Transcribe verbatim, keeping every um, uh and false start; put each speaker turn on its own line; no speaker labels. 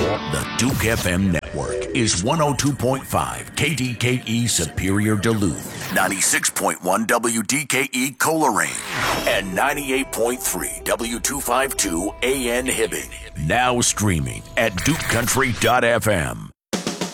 The Duke F M network is one oh two point five K D K E Superior Duluth, ninety-six point one W D K E Coleraine, and ninety-eight point three W two fifty-two A N Hibbing. Now streaming at duke country dot f m.